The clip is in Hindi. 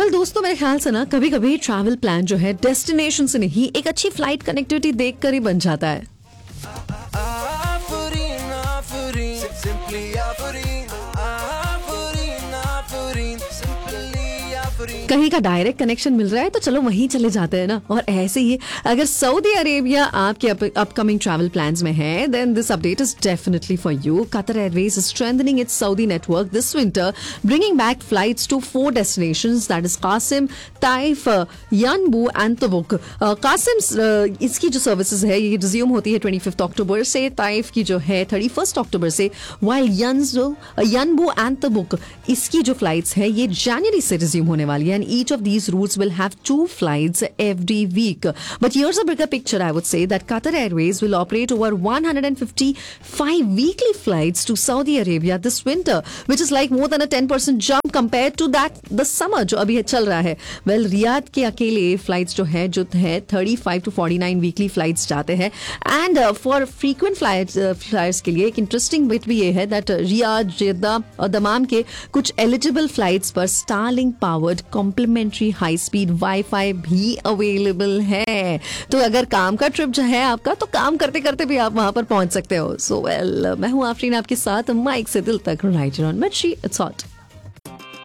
वेल दोस्तों, मेरे ख्याल से ना कभी कभी ट्रैवल प्लान जो है डेस्टिनेशन से नहीं, एक अच्छी फ्लाइट कनेक्टिविटी देख कर ही बन जाता है। Afurin, Afurin, simply Afurin, Afurin, simply Afurin. कहीं का डायरेक्ट कनेक्शन मिल रहा है तो चलो वहीं चले जाते हैं ना। और ऐसे ही अगर सऊदी अरेबिया आपके अपकमिंग ट्रैवल प्लान्स में है, then this update is definitely for you. Qatar Airways is strengthening it's Saudi network this winter, bringing back flights to 4 destinations, that is Qasim, Taif, Yanbu and Tabuk. Qasim इसकी जो सर्विसेज है ये रिज्यूम होती है 25 अक्टूबर से, ताइफ की जो है 31 अक्टूबर से, वाइल यानबू एंड तबुक इसकी जो फ्लाइट्स है ये जनवरी से रिज्यूम होने वाली है। And each of these routes will have 2 flights every week. But here's a bigger picture, I would say, that Qatar Airways will operate over 155 weekly flights to Saudi Arabia this winter, which is like more than a 10% jump compared to the summer जो अभी चल रहा है। Well, रियाद के अकेले फ्लाइट्स जो है 35 to 49 वीकली फ्लाइट्स जाते हैं। एंड फॉर फ्रीक्वेंट फ्लाइट्स के लिए एक इंटरेस्टिंग बिट भी ये है दैट रियाद, जेद्दा और दमाम के कुछ एलिजिबल फ्लाइट्स पर Starlink powered complementary high speed wifi भी अवेलेबल है। तो अगर काम का ट्रिप जो है आपका, तो काम करते करते भी आप वहां पर पहुंच सकते हो। सो वेल, मैं हूं आफरीन आपके साथ माइक से दिल तक, राइट ऑन मच्छी, इट्स हॉट।